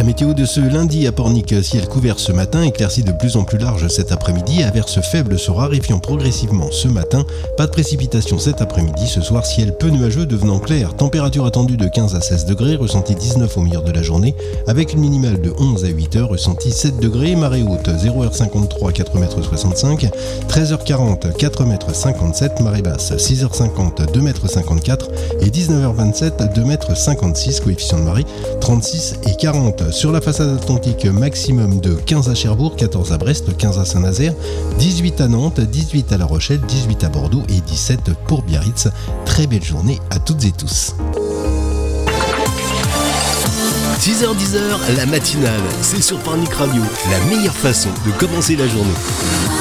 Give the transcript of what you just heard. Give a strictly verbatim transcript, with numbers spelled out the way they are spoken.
La météo de ce lundi à Pornic, ciel couvert ce matin, éclairci de plus en plus large cet après-midi, averses faibles se raréfiant progressivement ce matin. Pas de précipitation cet après-midi, ce soir ciel peu nuageux devenant clair. Température attendue de quinze à seize degrés, ressenti dix-neuf au milieu de la journée, avec une minimale de onze à huit heures, ressenti sept degrés, marée haute zéro heure cinquante-trois, quatre mètres soixante-cinq, treize heures quarante, quatre mètres cinquante-sept, marée basse six heures cinquante, deux mètres cinquante-quatre et dix-neuf heures vingt-sept, deux mètres cinquante-six, coefficient de marée trente-six et quarante. Sur la façade atlantique, maximum de quinze à Cherbourg, quatorze à Brest, quinze à Saint-Nazaire, dix-huit à Nantes, dix-huit à La Rochelle, dix-huit à Bordeaux et dix-sept pour Biarritz. Très belle journée à toutes et tous. six heures dix, la matinale, c'est sur Pornic Radio, la meilleure façon de commencer la journée.